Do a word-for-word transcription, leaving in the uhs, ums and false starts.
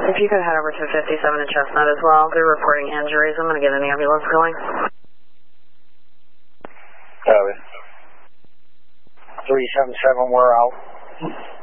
If you could head over to fifty-seven and Chestnut as well, they're reporting injuries. I'm going to get an ambulance going. Copy. three seven seven, we're out.